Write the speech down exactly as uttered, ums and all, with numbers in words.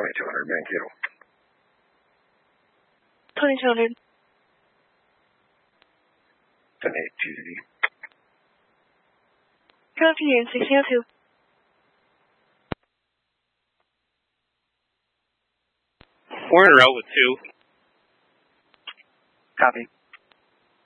twenty-two hundred, thank you. twenty-two hundred. ten eight T V. Copy in sixteen oh two. We're in route with two. Copy.